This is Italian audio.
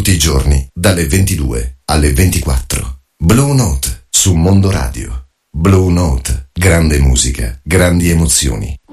tutti i giorni, dalle 22 alle 24. Blue Note su Mondo Radio. Blue Note, grande musica, grandi emozioni.